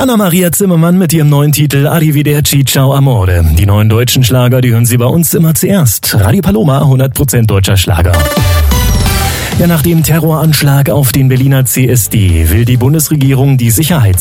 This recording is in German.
Anna-Maria Zimmermann mit ihrem neuen Titel Arrivederci Ciao Amore. Die neuen deutschen Schlager, die hören Sie bei uns immer zuerst. Radio Paloma, 100% deutscher Schlager. Ja, nach dem Terroranschlag auf den Berliner CSD will die Bundesregierung die